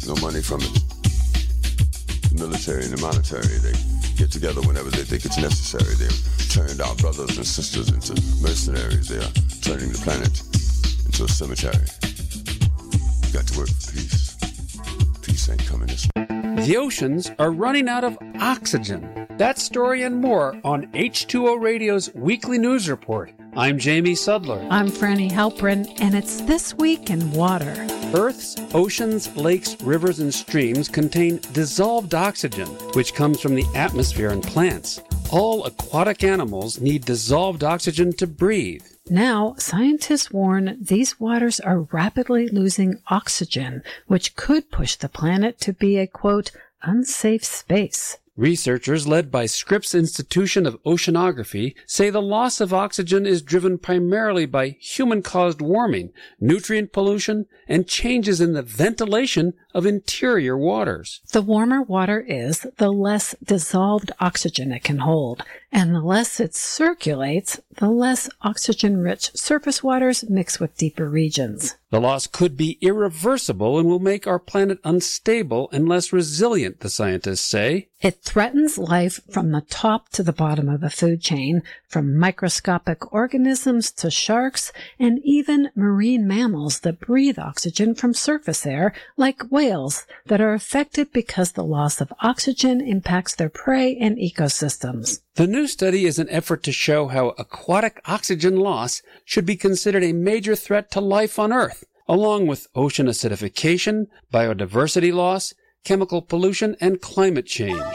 No money from it. The military and the monetary, they get together whenever they think it's necessary. They've turned our brothers and sisters into mercenaries. They are turning the planet into a cemetery. We got to work for peace. Peace ain't coming this way. The oceans are running out of oxygen. That story and more on H2O Radio's weekly news report. I'm Jamie Sudler. I'm Franny Halprin, and it's This Week in Water. Earth's oceans, lakes, rivers, and streams contain dissolved oxygen, which comes from the atmosphere and plants. All aquatic animals need dissolved oxygen to breathe. Now, scientists warn these waters are rapidly losing oxygen, which could push the planet to be a, quote, unsafe space. Researchers led by Scripps Institution of Oceanography say the loss of oxygen is driven primarily by human-caused warming, nutrient pollution, and changes in the ventilation of interior waters. The warmer water is, the less dissolved oxygen it can hold, and the less it circulates, the less oxygen-rich surface waters mix with deeper regions. The loss could be irreversible and will make our planet unstable and less resilient, the scientists say. It threatens life from the top to the bottom of the food chain, from microscopic organisms to sharks, and even marine mammals that breathe oxygen from surface air, like whales, that are affected because the loss of oxygen impacts their prey and ecosystems. The new study is an effort to show how aquatic oxygen loss should be considered a major threat to life on Earth, along with ocean acidification, biodiversity loss, chemical pollution, and climate change.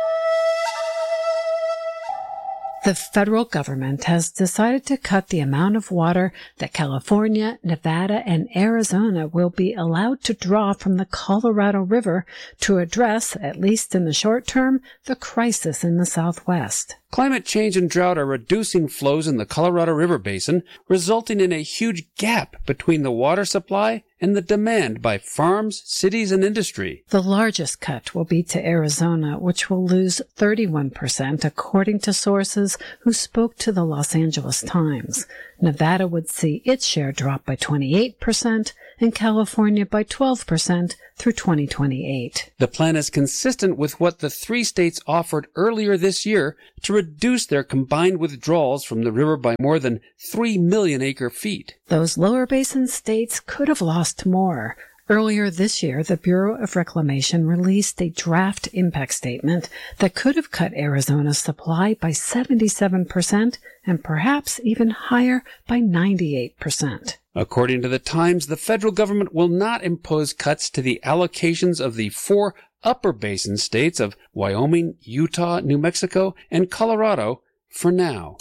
The federal government has decided to cut the amount of water that California, Nevada, and Arizona will be allowed to draw from the Colorado River to address, at least in the short term, the crisis in the Southwest. Climate change and drought are reducing flows in the Colorado River Basin, resulting in a huge gap between the water supply and the demand by farms, cities, and industry. The largest cut will be to Arizona, which will lose 31%, according to sources who spoke to the Los Angeles Times. Nevada would see its share drop by 28%, and California by 12% through 2028. The plan is consistent with what the three states offered earlier this year to reduce their combined withdrawals from the river by more than 3 million acre-feet. Those lower basin states could have lost more. Earlier this year, the Bureau of Reclamation released a draft impact statement that could have cut Arizona's supply by 77% and perhaps even higher by 98%. According to the Times, the federal government will not impose cuts to the allocations of the 4 upper basin states of Wyoming, Utah, New Mexico, and Colorado for now.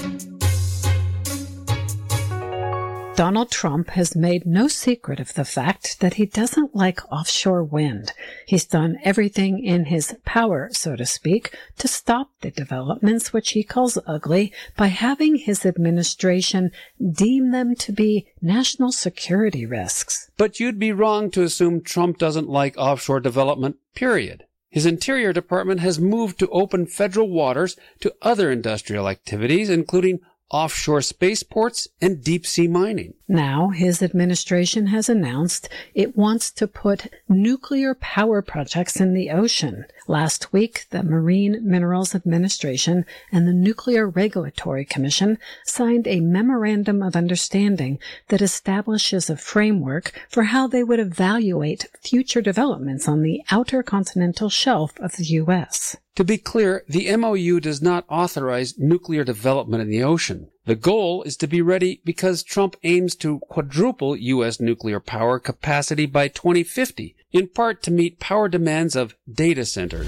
Donald Trump has made no secret of the fact that he doesn't like offshore wind. He's done everything in his power, so to speak, to stop the developments, which he calls ugly, by having his administration deem them to be national security risks. But you'd be wrong to assume Trump doesn't like offshore development, period. His Interior Department has moved to open federal waters to other industrial activities, including offshore spaceports and deep-sea mining. Now, his administration has announced it wants to put nuclear power projects in the ocean. Last week, the Marine Minerals Administration and the Nuclear Regulatory Commission signed a memorandum of understanding that establishes a framework for how they would evaluate future developments on the outer continental shelf of the U.S. To be clear, the MOU does not authorize nuclear development in the ocean. The goal is to be ready because Trump aims to quadruple U.S. nuclear power capacity by 2050, in part to meet power demands of data centers.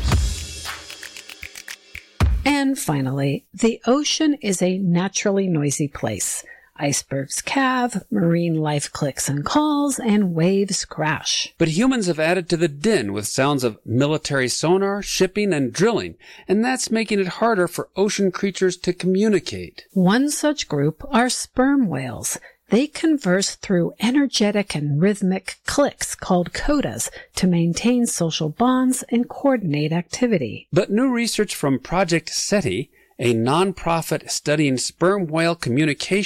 And finally, the ocean is a naturally noisy place. Icebergs calve, marine life clicks and calls, and waves crash. But humans have added to the din with sounds of military sonar, shipping, and drilling, and that's making it harder for ocean creatures to communicate. One such group are sperm whales. They converse through energetic and rhythmic clicks called codas to maintain social bonds and coordinate activity. But new research from Project SETI, a non-profit studying sperm whale communication,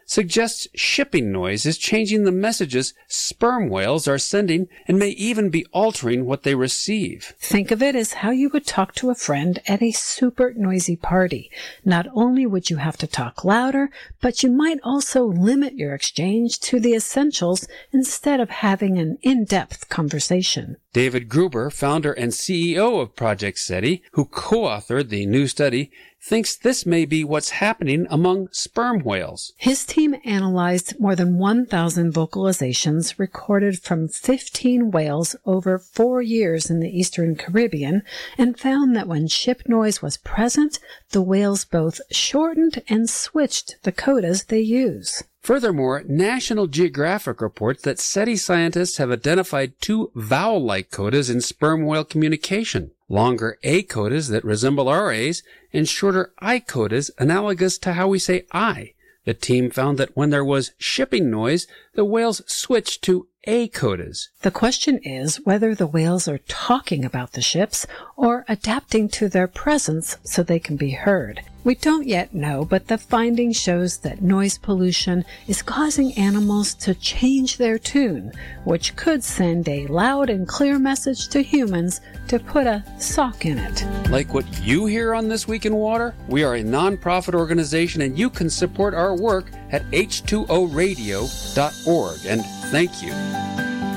suggests shipping noise is changing the messages sperm whales are sending and may even be altering what they receive. Think of it as how you would talk to a friend at a super noisy party. Not only would you have to talk louder, but you might also limit your exchange to the essentials instead of having an in-depth conversation. David Gruber, founder and CEO of Project SETI, who co-authored the new study, thinks this may be what's happening among sperm whales. His team analyzed more than 1,000 vocalizations recorded from 15 whales over 4 years in the Eastern Caribbean and found that when ship noise was present, the whales both shortened and switched the codas they use. Furthermore, National Geographic reports that SETI scientists have identified 2 vowel-like codas in sperm whale communication, longer A codas that resemble our A's and shorter I codas analogous to how we say I. The team found that when there was shipping noise, the whales switched to A codas. The question is whether the whales are talking about the ships or adapting to their presence so they can be heard. We don't yet know, but the finding shows that noise pollution is causing animals to change their tune, which could send a loud and clear message to humans to put a sock in it. Like what you hear on This Week in Water? We are a non-profit organization and you can support our work at h2oradio.org. And thank you.